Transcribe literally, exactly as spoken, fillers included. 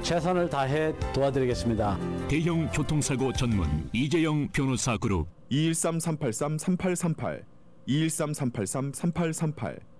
최선을 다해 도와드리겠습니다. 대형 교통사고 전문 이재영 변호사 그룹 이일삼 삼팔삼 삼팔삼팔 이일삼 삼팔삼 삼팔삼팔